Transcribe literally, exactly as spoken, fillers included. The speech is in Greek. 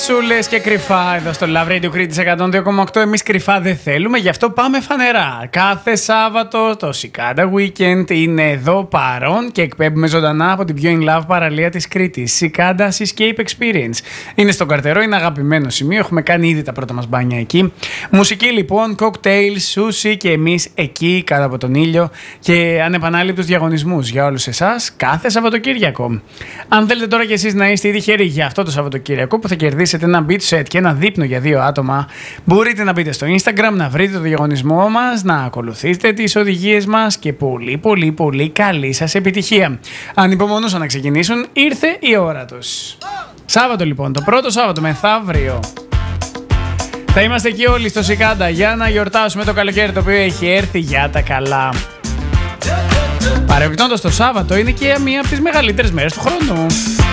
Μισούλες και κρυφά εδώ στο Love Radio Κρήτης εκατόν δύο κόμμα οκτώ. Εμείς κρυφά δεν θέλουμε, γι' αυτό πάμε φανερά. Κάθε Σάββατο το Cicada Weekend είναι εδώ παρόν και εκπέμπουμε ζωντανά από την πιο in love παραλία της Κρήτης. Cicada Seascape Experience. Είναι στο Καρτερό, είναι αγαπημένο σημείο. Έχουμε κάνει ήδη τα πρώτα μας μπάνια εκεί. Μουσική λοιπόν, κοκτέιλ, σούσι και εμείς εκεί κάτω από τον ήλιο. Και ανεπανάληπτους διαγωνισμούς για όλους εσάς κάθε Σαββατοκύριακο. Αν θέλετε τώρα κι εσείς να είστε ήδη χέρι για αυτό το Σαββατοκύριακο που θα κερδίσετε ένα beach set και ένα δείπνο για δύο άτομα, μπορείτε να μπείτε στο Instagram, να βρείτε το διαγωνισμό μας, να ακολουθήσετε τις οδηγίες μας και πολύ πολύ πολύ καλή σας επιτυχία. Αν υπομονούσαν να ξεκινήσουν, ήρθε η ώρα τους. Σάββατο λοιπόν, το πρώτο Σάββατο μεθαύριο. Θα είμαστε εκεί όλοι στο Cicada για να γιορτάσουμε το καλοκαίρι το οποίο έχει έρθει για τα καλά. Παρεμπιπτόντως το Σάββατο είναι και μία από τις μεγαλύτερες μέρες του χρόνου.